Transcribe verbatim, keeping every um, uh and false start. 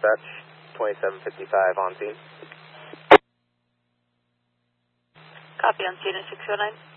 dispatch, twenty-seven fifty-five on scene. Copy on scene at six oh nine.